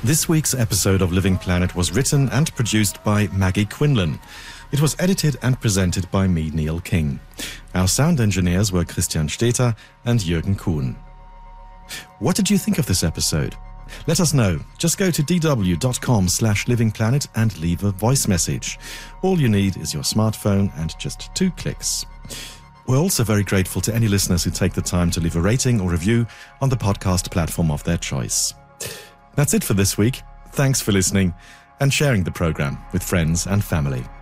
This week's episode of Living Planet was written and produced by Maggie Quinlan. It was edited and presented by me, Neil King. Our sound engineers were Christian Steter and Jürgen Kuhn. What did you think of this episode? Let us know. Just go to dw.com/livingplanet and leave a voice message. All you need is your smartphone and just 2 clicks. We're also very grateful to any listeners who take the time to leave a rating or review on the podcast platform of their choice. That's it for this week. Thanks for listening and sharing the program with friends and family.